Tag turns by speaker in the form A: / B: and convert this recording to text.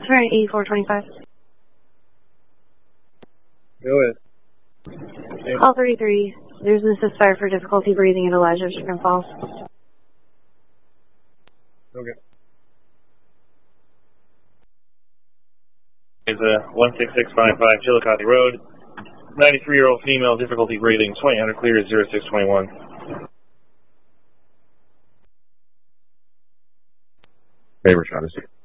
A: We're at 8425.
B: Go ahead.
A: Call 33. There's an assist fire for difficulty breathing at Elijah Chicken Falls.
B: Okay. It's 16655 Chillicothe Road. 93-year-old female, difficulty breathing, 2000 clear 0621.
C: Favor shot us.